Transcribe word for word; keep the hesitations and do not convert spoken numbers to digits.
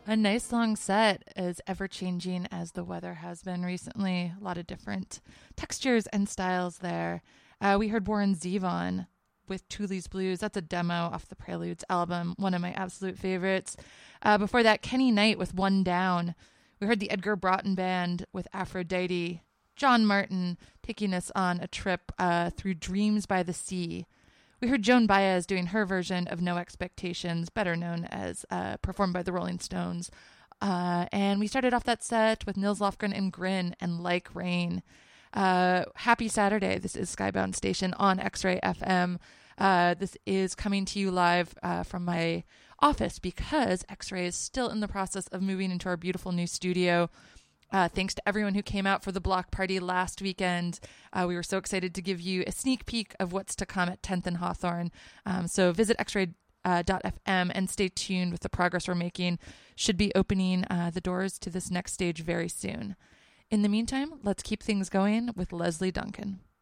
A nice long set, as ever changing as the weather has been recently. A lot of different textures and styles there. Uh, we heard Warren Zevon with Thule's Blues. That's a demo off the Preludes album, one of my absolute favorites. Uh, before that, Kenny Knight with One Down. We heard the Edgar Broughton Band with Aphrodite. John Martin taking us on a trip uh, through Dreams by the Sea. We heard Joan Baez doing her version of No Expectations, better known as uh, performed by the Rolling Stones. Uh, and we started off that set with Nils Lofgren and Grin and Like Rain. Uh, happy Saturday. This is Skybound Station on X-Ray F M. Uh, this is coming to you live uh, from my office because X-Ray is still in the process of moving into our beautiful new studio. Uh, thanks to everyone who came out for the block party last weekend. Uh, we were so excited to give you a sneak peek of what's to come at tenth and Hawthorne. Um, so visit x ray dot f m and stay tuned with the progress we're making. Should be opening uh, the doors to this next stage very soon. In the meantime, let's keep things going with Leslie Duncan.